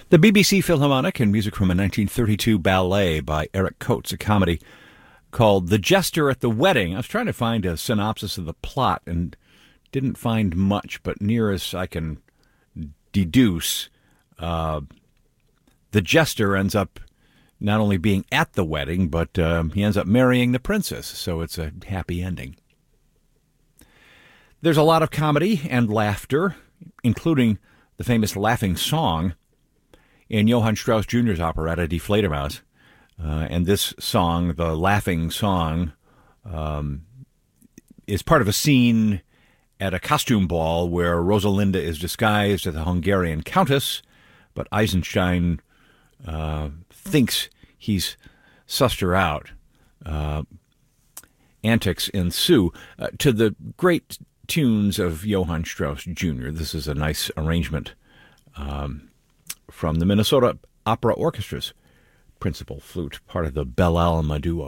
The BBC Philharmonic and music from a 1932 ballet by Eric Coates, a comedy called The Jester at the Wedding. I was trying to find a synopsis of the plot and didn't find much, but near as I can deduce, the jester ends up not only being at the wedding, but he ends up marrying the princess, so it's a happy ending. There's a lot of comedy and laughter, including the famous laughing song in Johann Strauss Jr.'s operetta Die Fledermaus. And this song, the laughing song, is part of a scene at a costume ball where Rosalinda is disguised as a Hungarian countess, but Eisenstein thinks he's sussed her out. Antics ensue to the great tunes of Johann Strauss Jr. This is a nice arrangement from the Minnesota Opera Orchestra's principal flute, part of the Belle Alma duo.